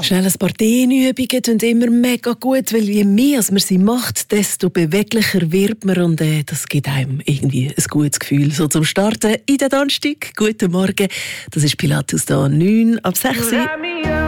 Schnell ein paar Dehnübungen tun immer mega gut, weil je mehr man sie macht, desto beweglicher wird man und das gibt einem irgendwie ein gutes Gefühl. So zum Starten in den Donnerstag. Guten Morgen, das ist Pilatus da, 9 ab 6 Uhr.